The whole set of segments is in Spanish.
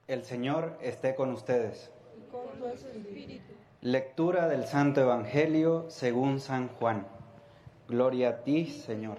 El Señor esté con ustedes. Y con tu espíritu. Lectura del Santo Evangelio según San Juan. Gloria a ti, Señor.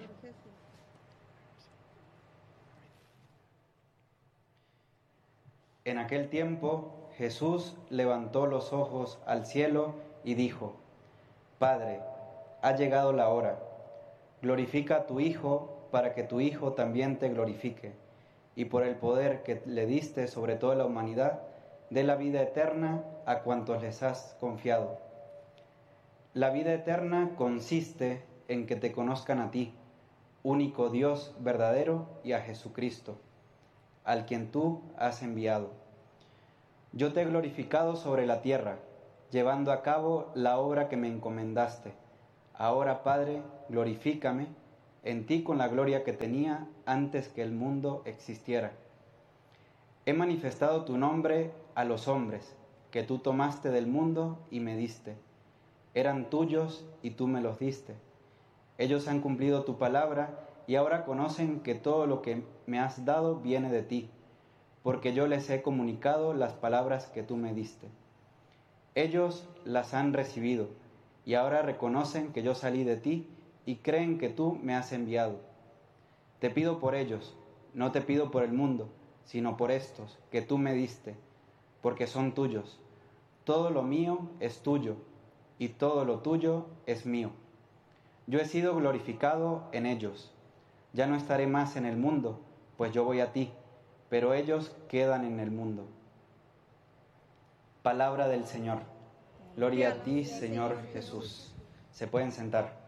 En aquel tiempo Jesús levantó los ojos al cielo y dijo: Padre, ha llegado la hora. Glorifica a tu Hijo, para que tu Hijo también te glorifique, y por el poder que le diste sobre toda la humanidad, dé la vida eterna a cuantos les has confiado. La vida eterna consiste en que te conozcan a ti, único Dios verdadero, y a Jesucristo, al quien tú has enviado. Yo te he glorificado sobre la tierra, llevando a cabo la obra que me encomendaste. Ahora, Padre, glorifícame en ti con la gloria que tenía antes que el mundo existiera. He manifestado tu nombre a los hombres, que tú tomaste del mundo y me diste. Eran tuyos y tú me los diste. Ellos han cumplido tu palabra y ahora conocen que todo lo que me has dado viene de ti, porque yo les he comunicado las palabras que tú me diste. Ellos las han recibido y ahora reconocen que yo salí de ti y creen que tú me has enviado. Te pido por ellos, no te pido por el mundo, sino por estos que tú me diste, porque son tuyos. Todo lo mío es tuyo y todo lo tuyo es mío. Yo he sido glorificado en ellos. Ya no estaré más en el mundo, pues yo voy a ti, pero ellos quedan en el mundo. Palabra del Señor. Gloria a ti, Señor Jesús. Se pueden sentar.